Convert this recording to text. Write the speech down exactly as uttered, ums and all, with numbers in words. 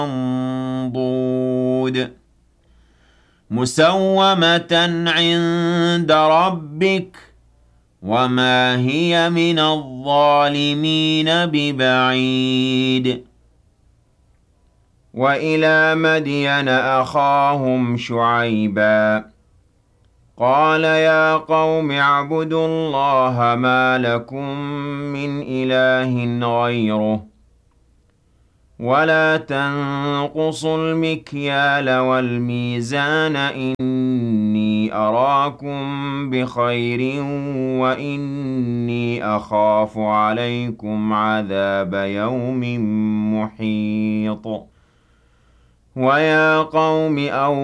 منضود مسومة عند ربك وما هي من الظالمين ببعيد وإلى مدين أخاهم شعيبا قال يا قوم اعبدوا الله ما لكم من إله غيره ولا تنقصوا المكيال والميزان إني أراكم بخير وإني أخاف عليكم عذاب يوم محيط ويا قوم أو